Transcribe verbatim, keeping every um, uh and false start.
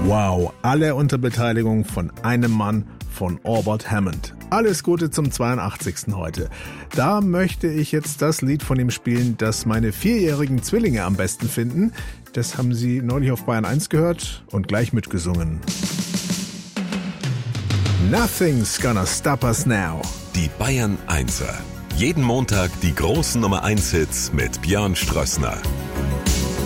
Wow, alle unter Beteiligung von einem Mann, von Albert Hammond. Alles Gute zum zweiundachtzigsten heute. Da möchte ich jetzt das Lied von ihm spielen, das meine vierjährigen Zwillinge am besten finden. Das haben sie neulich auf Bayern eins gehört und gleich mitgesungen. Nothing's gonna stop us now. Die Bayern Einser. Jeden Montag die großen Nummer eins Hits mit Björn Strössner.